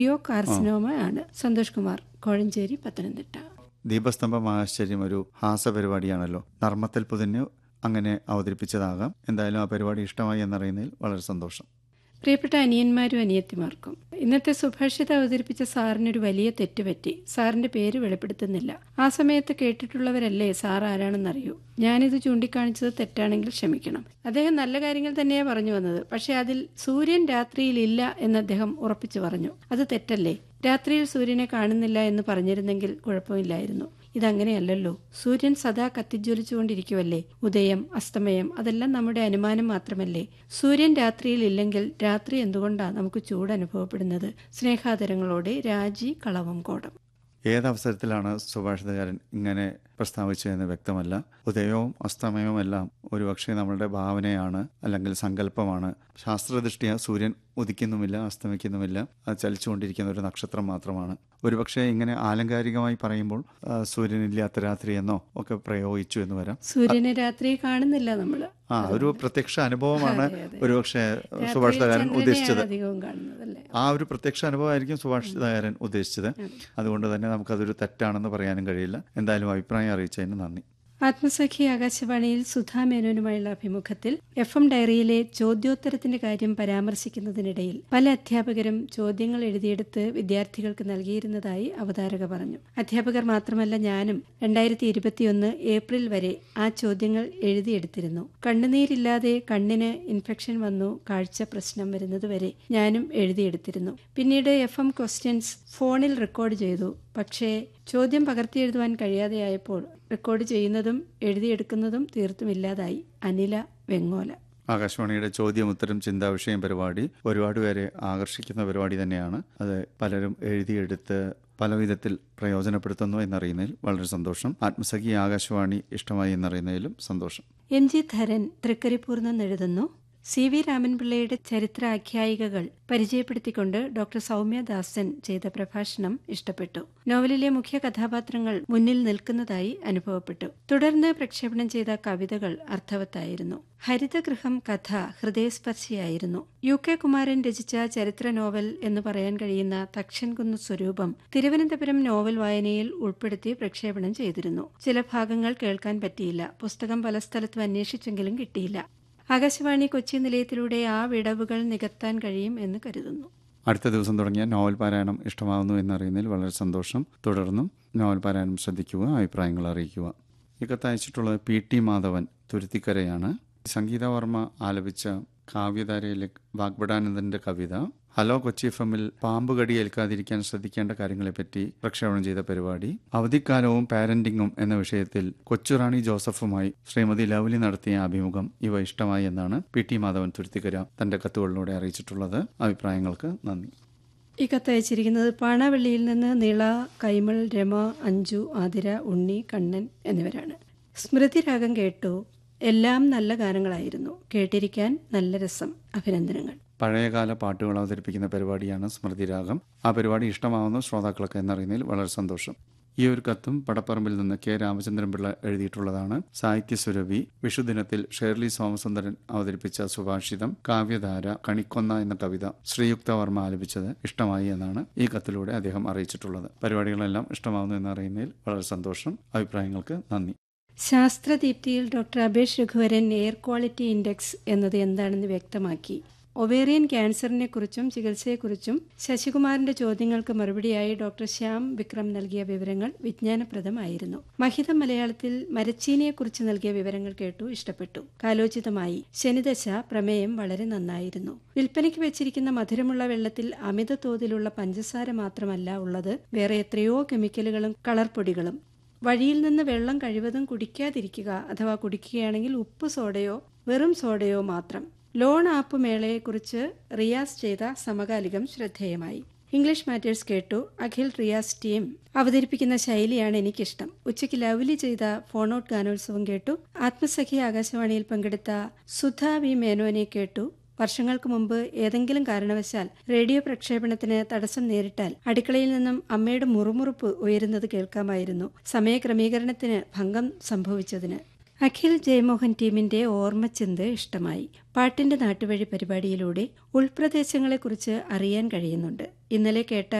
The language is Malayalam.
കാർസിനോമ ആണ്. സന്തോഷ് കുമാർ, കോഴഞ്ചേരി, പത്തനംതിട്ട. ദീപസ്തംഭം ആശ്ചര്യം ഒരു ഹാസ്യപരിപാടിയാണല്ലോ. നർമ്മത്തിൽ പുതിഞ്ഞ് അങ്ങനെ അവതരിപ്പിച്ചതാകാം. എന്തായാലും ആ പരിപാടി ഇഷ്ടമായി എന്നറിയുന്നതിൽ വളരെ സന്തോഷം. പ്രിയപ്പെട്ട അനിയന്മാരും അനിയത്തിമാർക്കും, ഇന്നത്തെ സുഭാഷിതം അവതരിപ്പിച്ച സാറിനൊരു വലിയ തെറ്റുപറ്റി. സാറിന്റെ പേര് വെളിപ്പെടുത്തുന്നില്ല. ആ സമയത്ത് കേട്ടിട്ടുള്ളവരല്ലേ സാർ ആരാണെന്നറിയൂ. ഞാനിത് ചൂണ്ടിക്കാണിച്ചത് തെറ്റാണെങ്കിൽ ക്ഷമിക്കണം. അദ്ദേഹം നല്ല കാര്യങ്ങൾ തന്നെയാണ് പറഞ്ഞു വന്നത്. പക്ഷെ അതിൽ സൂര്യൻ രാത്രിയിലില്ല എന്ന് അദ്ദേഹം ഉറപ്പിച്ചു പറഞ്ഞു. അത് തെറ്റല്ലേ? രാത്രിയിൽ സൂര്യനെ കാണുന്നില്ല എന്ന് പറഞ്ഞിരുന്നെങ്കിൽ കുഴപ്പമില്ലായിരുന്നു. ഇതങ്ങനെയല്ലല്ലോ. സൂര്യൻ സദാ കത്തിജ്വലിച്ചുകൊണ്ടിരിക്കുവല്ലേ. ഉദയം, അസ്തമയം അതെല്ലാം നമ്മുടെ അനുമാനം മാത്രമല്ലേ. സൂര്യൻ രാത്രിയിൽ ഇല്ലെങ്കിൽ രാത്രി എന്തുകൊണ്ടാണ് നമുക്ക് ചൂട് അനുഭവപ്പെടുന്നത്? സ്നേഹാദരങ്ങളോടെ, രാജി, കളവംകോടം. ഏതവസരത്തിലാണ് സുഭാഷിതകാരൻ ഇങ്ങനെ പ്രസ്താവിച്ചതെന്ന് വ്യക്തമല്ല. ഉദയവും അസ്തമയവും എല്ലാം ഒരുപക്ഷെ നമ്മളുടെ ഭാവനയാണ്, അല്ലെങ്കിൽ സങ്കല്പമാണ്. ശാസ്ത്രദൃഷ്ടിയ സൂര്യൻ ഉദിക്കുന്നുമില്ല, അസ്തമിക്കുന്നുമില്ല. അത് ചലിച്ചുകൊണ്ടിരിക്കുന്ന ഒരു നക്ഷത്രം മാത്രമാണ്. ഒരുപക്ഷെ ഇങ്ങനെ ആലങ്കാരികമായി പറയുമ്പോൾ സൂര്യനില്ലാത്ത രാത്രി എന്നോ ഒക്കെ പ്രയോഗിച്ചു എന്ന് വരാം. സൂര്യനെ രാത്രി കാണുന്നില്ല നമ്മള്. ഒരു പ്രത്യക്ഷ അനുഭവമാണ് ഒരുപക്ഷെ സുഭാഷിതകാരൻ ഉദ്ദേശിച്ചത്. ആ ഒരു പ്രത്യക്ഷ അനുഭവമായിരിക്കും സുഭാഷിതകാരൻ ഉദ്ദേശിച്ചത്. അതുകൊണ്ട് തന്നെ നമുക്കതൊരു തെറ്റാണെന്ന് പറയാനും കഴിയില്ല. എന്തായാലും അഭിപ്രായം അറിയിച്ചതിന് നന്ദി. ആത്മസഖി ആകാശവാണിയിൽ സുധാ മേനോനുമായുള്ള അഭിമുഖത്തിൽ FM ഡയറിയിലെ ചോദ്യോത്തരത്തിന്റെ കാര്യം പരാമർശിക്കുന്നതിനിടയിൽ പല അധ്യാപകരും ചോദ്യങ്ങൾ എഴുതിയെടുത്ത് വിദ്യാർത്ഥികൾക്ക് നൽകിയിരുന്നതായി അവതാരക പറഞ്ഞു. അധ്യാപകർ മാത്രമല്ല, ഞാനും 2021 ഏപ്രിൽ വരെ ആ ചോദ്യങ്ങൾ എഴുതിയെടുത്തിരുന്നു. കണ്ണുനീരില്ലാതെ കണ്ണിന് ഇൻഫെക്ഷൻ വന്നു കാഴ്ച പ്രശ്നം വരുന്നതുവരെ ഞാനും എഴുതിയെടുത്തിരുന്നു. പിന്നീട് FM ക്വസ്റ്റ്യൻസ് ഫോണിൽ റെക്കോർഡ് ചെയ്തു. പക്ഷേ ചോദ്യം പകർത്തിയെഴുതുവാൻ കഴിയാതെയായപ്പോൾ റെക്കോർഡ് ചെയ്യുന്നതും എഴുതിയെടുക്കുന്നതും തീർത്തുമില്ലാതായി. അനില, വെങ്ങോല. ആകാശവാണിയുടെ ചോദ്യോത്തരം ചിന്താവിഷയം പരിപാടി ഒരുപാട് പേരെ ആകർഷിക്കുന്ന പരിപാടി തന്നെയാണ്. അത് പലരും എഴുതിയെടുത്ത് പല വിധത്തിൽ പ്രയോജനപ്പെടുത്തുന്നു എന്നറിയുന്നതിൽ വളരെ സന്തോഷം. ആത്മസഖി ആകാശവാണി ഇഷ്ടമായി എന്നറിയുന്നതിലും സന്തോഷം. MG ധരൻ തൃക്കരിപ്പൂർ നിന്നെഴുതുന്നു. CV രാമൻപിള്ളയുടെ ചരിത്ര ആഖ്യായികകൾ പരിചയപ്പെടുത്തിക്കൊണ്ട് ഡോക്ടർ സൗമ്യദാസൻ ചെയ്ത പ്രഭാഷണം ഇഷ്ടപ്പെട്ടു. നോവലിലെ മുഖ്യ കഥാപാത്രങ്ങൾ മുന്നിൽ നിൽക്കുന്നതായി അനുഭവപ്പെട്ടു. തുടർന്ന് പ്രക്ഷേപണം ചെയ്ത കവിതകൾ അർത്ഥവത്തായിരുന്നു. ഹരിതഗൃഹം കഥ ഹൃദയസ്പർശിയായിരുന്നു. UK കുമാരൻ രചിച്ച ചരിത്ര നോവൽ എന്ന് പറയാൻ കഴിയുന്ന തക്ഷൻകുന്ന് സ്വരൂപം തിരുവനന്തപുരം നോവൽ വായനയിൽ ഉൾപ്പെടുത്തി പ്രക്ഷേപണം ചെയ്തിരുന്നു. ചില ഭാഗങ്ങൾ കേൾക്കാൻ പറ്റിയില്ല. പുസ്തകം പല സ്ഥലത്തും അന്വേഷിച്ചെങ്കിലും കിട്ടിയില്ല. ആകാശവാണി കൊച്ചി നിലയത്തിലൂടെ ആ വിടവുകൾ നികത്താൻ കഴിയും എന്ന് കരുതുന്നു. അടുത്ത ദിവസം തുടങ്ങിയ നോവൽ പാരായണം ഇഷ്ടമാവുന്നു എന്നറിയുന്നതിൽ വളരെ സന്തോഷം. തുടർന്നും നോവൽ പാരായണം ശ്രദ്ധിക്കുക, അഭിപ്രായങ്ങൾ അറിയിക്കുക. ഈ കത്ത് അയച്ചിട്ടുള്ളത് PT മാധവൻ, തുരുത്തിക്കരയാണ്. സംഗീതവർമ്മ ആലപിച്ച കാവ്യധാരയിലെ വാഗ്ബടാനന്ദന്റെ കവിത ഹലോ കൊച്ചി FMൽ പാമ്പുകടി ഏൽക്കാതിരിക്കാൻ ശ്രദ്ധിക്കേണ്ട കാര്യങ്ങളെപ്പറ്റി പ്രക്ഷേപണം ചെയ്ത പരിപാടി. അവധിക്കാലവും പാരന്റിങ്ങും എന്ന വിഷയത്തിൽ കൊച്ചുറാണി ജോസഫുമായി ശ്രീമതി ലവ്ലി നടത്തിയ അഭിമുഖം ഇവ ഇഷ്ടമായി എന്നാണ് PT മാധവൻ തുരുത്തിക്കര തന്റെ കത്തുകളിലൂടെ അറിയിച്ചിട്ടുള്ളത്. അഭിപ്രായങ്ങൾക്ക് നന്ദി. ഈ കത്തയച്ചിരിക്കുന്നത് പാണാവള്ളിയിൽ നിന്ന് നീള, കൈമൾ, രമ, അഞ്ജു, ആതിര, ഉണ്ണി, കണ്ണൻ എന്നിവരാണ്. സ്മൃതിരാഗം കേട്ടു. എല്ലാം നല്ല ഗാനങ്ങളായിരുന്നു. കേട്ടിരിക്കാൻ നല്ല രസം. അഭിനന്ദനങ്ങൾ. പഴയകാല പാട്ടുകൾ അവതരിപ്പിക്കുന്ന പരിപാടിയാണ് സ്മൃതിരാഗം. ആ പരിപാടി ഇഷ്ടമാവുന്ന ശ്രോതാക്കൾക്ക് എന്നറിയുന്നതിൽ വളരെ സന്തോഷം. ഈ ഒരു കത്തും പടപ്പറമ്പിൽ നിന്ന് K രാമചന്ദ്രൻപിള്ള എഴുതിയിട്ടുള്ളതാണ്. സാഹിത്യസുരഭി വിഷുദിനത്തിൽ ഷേർലി സോമസുന്ദരൻ അവതരിപ്പിച്ച സുഭാഷിതം, കാവ്യധാര, കണിക്കൊന്ന എന്ന കവിത ശ്രീയുക്തവർമ്മ ആലപിച്ചത് ഇഷ്ടമായി എന്നാണ് ഈ കത്തിലൂടെ അദ്ദേഹം അറിയിച്ചിട്ടുള്ളത്. പരിപാടികളെല്ലാം ഇഷ്ടമാവുന്നു എന്നറിയുന്നതിൽ വളരെ സന്തോഷം. അഭിപ്രായങ്ങൾക്ക് നന്ദി. ശാസ്ത്രദീപ്തിയിൽ doctor Abesh Raghuvaran air quality index എന്നത് എന്താണെന്ന് വ്യക്തമാക്കി. ഒവേറിയൻ ക്യാൻസറിനെ കുറിച്ചും ചികിത്സയെക്കുറിച്ചും ശശികുമാറിന്റെ ചോദ്യങ്ങൾക്ക് മറുപടിയായി ഡോക്ടർ ശ്യാം വിക്രം നൽകിയ വിവരങ്ങൾ വിജ്ഞാനപ്രദമായിരുന്നു. മഹിതം മലയാളത്തിൽ മരച്ചീനിയെക്കുറിച്ച് നൽകിയ വിവരങ്ങൾ കേട്ടു, ഇഷ്ടപ്പെട്ടു. കാലോചിതമായി. ശനിദശ, പ്രമേയം വളരെ നന്നായിരുന്നു. വിൽപ്പനയ്ക്ക് വെച്ചിരിക്കുന്ന മധുരമുള്ള വെള്ളത്തിൽ അമിത തോതിലുള്ള പഞ്ചസാര മാത്രമല്ല ഉള്ളത്, വേറെ എത്രയോ കെമിക്കലുകളും കളർപ്പൊടികളും. വഴിയിൽ നിന്ന് വെള്ളം കഴിവതും കുടിക്കാതിരിക്കുക, അഥവാ കുടിക്കുകയാണെങ്കിൽ ഉപ്പ് സോഡയോ വെറും സോഡയോ മാത്രം. ലോൺ ആപ്പ് മേളയെക്കുറിച്ച് റിയാസ് ചെയ്ത സമകാലികം ശ്രദ്ധേയമായി. ഇംഗ്ലീഷ് മാറ്റേഴ്സ് കേട്ടു. അഖിൽ, റിയാസ് ടീം അവതരിപ്പിക്കുന്ന ശൈലിയാണ് എനിക്കിഷ്ടം. ഉച്ചയ്ക്ക് ലവ്ലി ചെയ്ത ഫോണൌട്ട് ഗാനോത്സവം കേട്ടു. ആത്മസഖി ആകാശവാണിയിൽ പങ്കെടുത്ത സുധാ വി മേനോനെ കേട്ടു. വർഷങ്ങൾക്ക് മുമ്പ് ഏതെങ്കിലും കാരണവശാൽ റേഡിയോ പ്രക്ഷേപണത്തിന് തടസ്സം നേരിട്ടാൽ അടുക്കളയിൽ നിന്നും അമ്മയുടെ മുറുമുറുപ്പ് ഉയരുന്നത് കേൾക്കാമായിരുന്നു. സമയക്രമീകരണത്തിന് ഭംഗം സംഭവിച്ചതിന്. അഖിൽ ജയമോഹൻ ടീമിന്റെ ഓർമ്മച്ചിന്ത് ഇഷ്ടമായി. പാട്ടിന്റെ നാട്ടുവഴി പരിപാടിയിലൂടെ ഉൾപ്രദേശങ്ങളെക്കുറിച്ച് അറിയാൻ കഴിയുന്നുണ്ട്. ഇന്നലെ കേട്ട